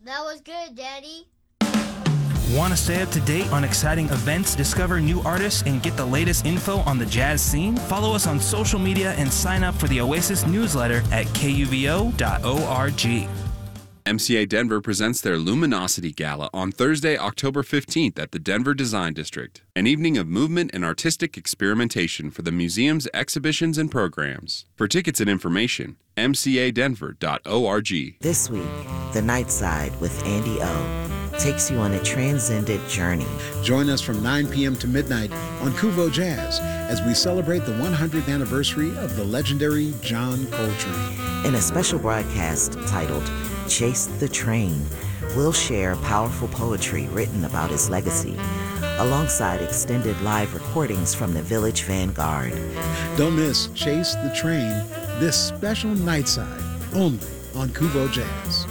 That was good, Daddy. Want to stay up to date on exciting events, discover new artists, and get the latest info on the jazz scene? Follow us on social media and sign up for the Oasis newsletter at kuvo.org. MCA Denver presents their Luminosity Gala on Thursday, October 15th at the Denver Design District, an evening of movement and artistic experimentation for the museum's exhibitions and programs. For tickets and information, mcadenver.org. This week, The Night Side with Andy O takes you on a transcendent journey. Join us from 9 p.m. to midnight on Kuvo Jazz as we celebrate the 100th anniversary of the legendary John Coltrane. In a special broadcast titled Chase the Train, we'll share powerful poetry written about his legacy, alongside extended live recordings from the Village Vanguard. Don't miss Chase the Train this special night side, only on Kuvo Jazz.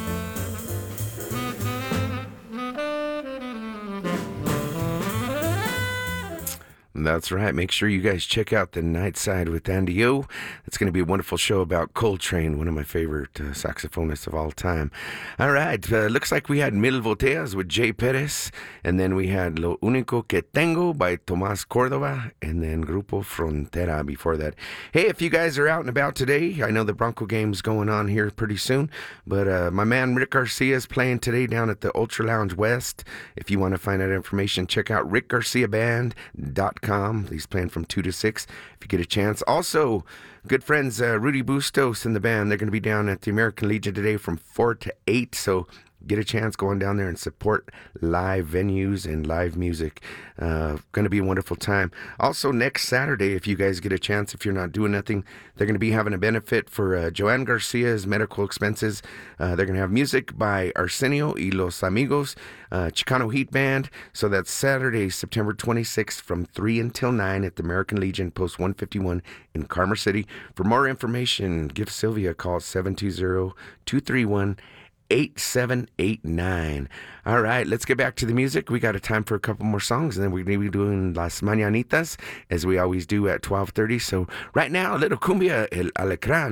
That's right. Make sure you guys check out The Night Side with Andy O. It's going to be a wonderful show about Coltrane, one of my favorite saxophonists of all time. All right. Looks like we had Mil Volteas with Jay Perez, and then we had Lo Único Que Tengo by Tomás Córdoba, and then Grupo Frontera before that. Hey, if you guys are out and about today, I know the Bronco game's going on here pretty soon, but my man Rick Garcia is playing today down at the Ultra Lounge West. If you want to find out information, check out rickgarciaband.com. He's playing from 2 to 6 if you get a chance. Also, good friends Rudy Bustos and the band, they're going to be down at the American Legion today from 4 to 8. So get a chance going down there and support live venues and live music. Going to be a wonderful time. Also, next Saturday, if you guys get a chance, if you're not doing nothing, they're going to be having a benefit for Joanne Garcia's medical expenses. They're going to have music by Arsenio y Los Amigos, Chicano Heat Band. So that's Saturday, September 26th from 3 until 9 at the American Legion, Post 151 in Carmer City. For more information, give Sylvia a call, 720-231-8789. All right, let's get back to the music. We got a time for a couple more songs, and then we're going to be doing Las Mañanitas, as we always do at 12:30. So right now, a little cumbia, El Alecrán.